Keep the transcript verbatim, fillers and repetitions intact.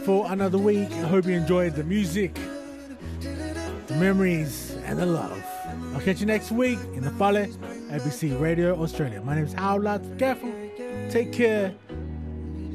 for another week. I hope you enjoyed the music, the memories, and the love. I'll catch you next week in the Fale A B C Radio Australia. My name is Howlad. Careful. Take care.